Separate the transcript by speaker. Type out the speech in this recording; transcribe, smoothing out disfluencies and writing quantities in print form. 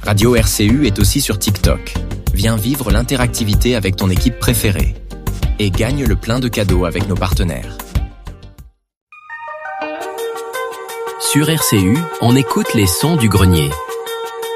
Speaker 1: Radio RCU est aussi sur TikTok. Viens vivre l'interactivité avec ton équipe préférée. Et gagne le plein de cadeaux avec nos partenaires.
Speaker 2: Sur RCU, on écoute les sons du grenier.